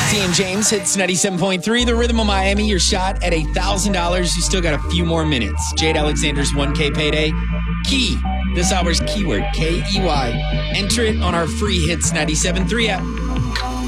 Jay-Z and James hits 97.3, the Rhythm of Miami. Your shot at $1,000. You still got a few more minutes. Jade Alexander's 1K payday. Key. This hour's keyword, Key. Enter it on our free Hits 97.3 app.